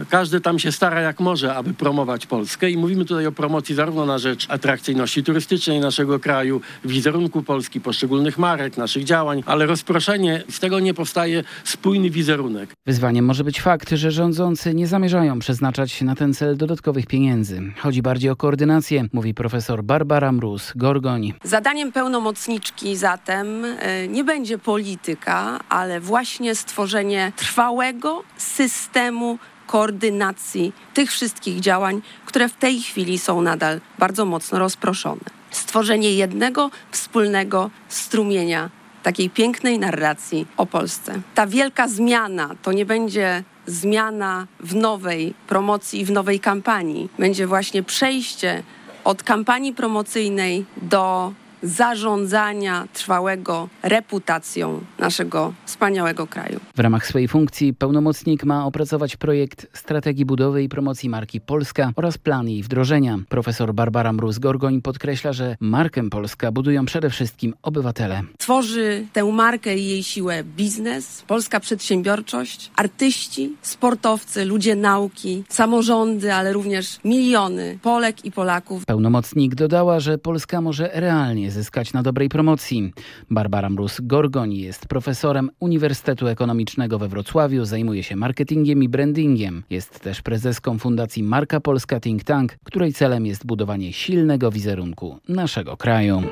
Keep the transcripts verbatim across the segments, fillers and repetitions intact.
Każdy tam się stara jak może, aby promować Polskę i mówimy tutaj o promocji zarówno na rzecz atrakcyjności turystycznej naszego kraju, wizerunku Polski, poszczególnych marek, naszych działań, ale rozproszenie, z tego nie powstaje spójny wizerunek. Wyzwaniem może być fakt, że rządzący nie zamierzają przeznaczać na ten cel dodatkowych pieniędzy. Chodzi bardziej o koordynację, mówi profesor Barbara Mróz-Gorgoń. Zadaniem pełnomocniczki zatem nie będzie polityka, ale właśnie stworzenie trwałego systemu koordynacji tych wszystkich działań, które w tej chwili są nadal bardzo mocno rozproszone. Stworzenie jednego wspólnego strumienia takiej pięknej narracji o Polsce. Ta wielka zmiana to nie będzie zmiana w nowej promocji i w nowej kampanii. Będzie właśnie przejście od kampanii promocyjnej do zarządzania trwałego reputacją naszego wspaniałego kraju. W ramach swojej funkcji pełnomocnik ma opracować projekt strategii budowy i promocji marki Polska oraz plan jej wdrożenia. Profesor Barbara Mróz-Gorgoń podkreśla, że markę Polska budują przede wszystkim obywatele. Tworzy tę markę i jej siłę biznes, polska przedsiębiorczość, artyści, sportowcy, ludzie nauki, samorządy, ale również miliony Polek i Polaków. Pełnomocnik dodała, że Polska może realnie zyskać na dobrej promocji. Barbara Mróz-Gorgoń jest profesorem Uniwersytetu Ekonomicznego we Wrocławiu, zajmuje się marketingiem i brandingiem. Jest też prezeską Fundacji Marka Polska Think Tank, której celem jest budowanie silnego wizerunku naszego kraju.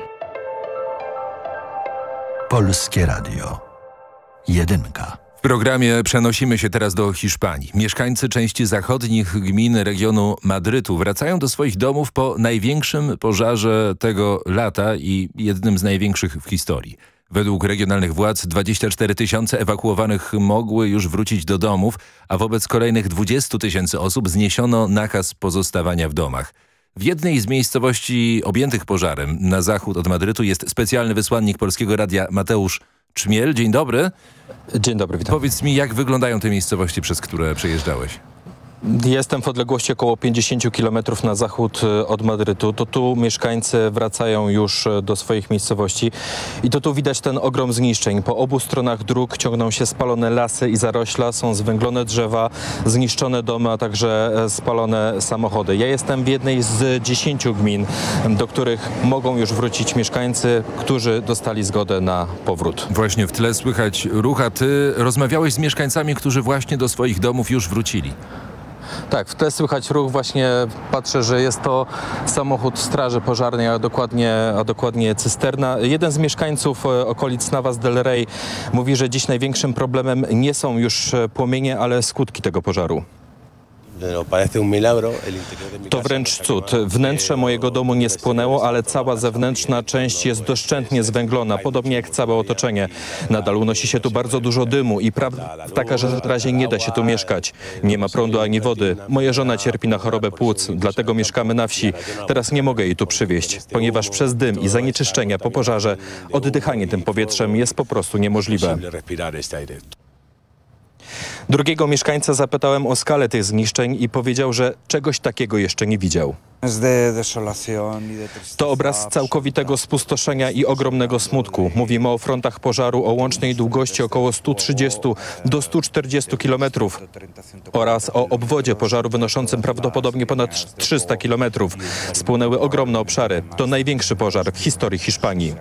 Polskie Radio. Jedynka. W programie przenosimy się teraz do Hiszpanii. Mieszkańcy części zachodnich gmin regionu Madrytu wracają do swoich domów po największym pożarze tego lata i jednym z największych w historii. Według regionalnych władz dwadzieścia cztery tysiące ewakuowanych mogły już wrócić do domów, a wobec kolejnych dwudziestu tysięcy osób zniesiono nakaz pozostawania w domach. W jednej z miejscowości objętych pożarem na zachód od Madrytu jest specjalny wysłannik Polskiego Radia Mateusz Czmiel. Dzień dobry. Dzień dobry, witam. Powiedz mi, jak wyglądają te miejscowości, przez które przejeżdżałeś? Jestem w odległości około pięćdziesięciu kilometrów na zachód od Madrytu. To tu mieszkańcy wracają już do swoich miejscowości i to tu widać ten ogrom zniszczeń. Po obu stronach dróg ciągną się spalone lasy i zarośla, są zwęglone drzewa, zniszczone domy, a także spalone samochody. Ja jestem w jednej z dziesięciu gmin, do których mogą już wrócić mieszkańcy, którzy dostali zgodę na powrót. Właśnie w tle słychać ruch, a ty rozmawiałeś z mieszkańcami, którzy właśnie do swoich domów już wrócili. Tak, w tle słychać ruch, właśnie patrzę, że jest to samochód straży pożarnej, a dokładnie, a dokładnie cysterna. Jeden z mieszkańców okolic Navas del Rey mówi, że dziś największym problemem nie są już płomienie, ale skutki tego pożaru. To wręcz cud. Wnętrze mojego domu nie spłonęło, ale cała zewnętrzna część jest doszczętnie zwęglona, podobnie jak całe otoczenie. Nadal unosi się tu bardzo dużo dymu i prawda taka, że w razie nie da się tu mieszkać. Nie ma prądu ani wody. Moja żona cierpi na chorobę płuc, dlatego mieszkamy na wsi. Teraz nie mogę jej tu przywieźć, ponieważ przez dym i zanieczyszczenia po pożarze oddychanie tym powietrzem jest po prostu niemożliwe. Drugiego mieszkańca zapytałem o skalę tych zniszczeń i powiedział, że czegoś takiego jeszcze nie widział. To obraz całkowitego spustoszenia i ogromnego smutku. Mówimy o frontach pożaru o łącznej długości około stu trzydziestu do stu czterdziestu kilometrów oraz o obwodzie pożaru wynoszącym prawdopodobnie ponad trzysta kilometrów. Spłonęły ogromne obszary. To największy pożar w historii Hiszpanii.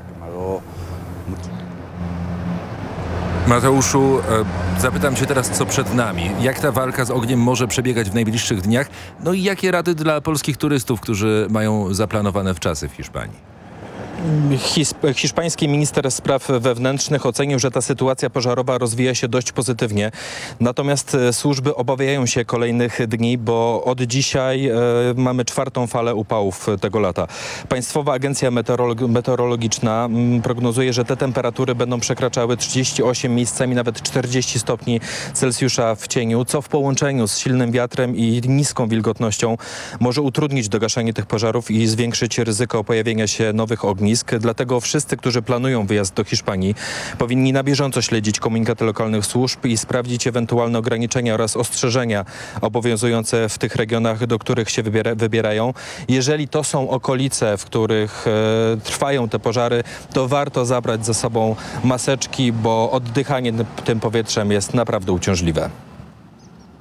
Mateuszu, zapytam cię teraz, co przed nami. Jak ta walka z ogniem może przebiegać w najbliższych dniach? No i jakie rady dla polskich turystów, którzy mają zaplanowane wczasy w Hiszpanii? Hisp- hiszpański minister spraw wewnętrznych ocenił, że ta sytuacja pożarowa rozwija się dość pozytywnie. Natomiast służby obawiają się kolejnych dni, bo od dzisiaj e, mamy czwartą falę upałów tego lata. Państwowa Agencja Meteorolog- Meteorologiczna m, prognozuje, że te temperatury będą przekraczały trzydzieści osiem, miejscami nawet czterdzieści stopni Celsjusza w cieniu, co w połączeniu z silnym wiatrem i niską wilgotnością może utrudnić dogaszanie tych pożarów i zwiększyć ryzyko pojawienia się nowych ognisk. Dlatego wszyscy, którzy planują wyjazd do Hiszpanii, powinni na bieżąco śledzić komunikaty lokalnych służb i sprawdzić ewentualne ograniczenia oraz ostrzeżenia obowiązujące w tych regionach, do których się wybiera, wybierają. Jeżeli to są okolice, w których e, trwają te pożary, to warto zabrać ze sobą maseczki, bo oddychanie tym powietrzem jest naprawdę uciążliwe.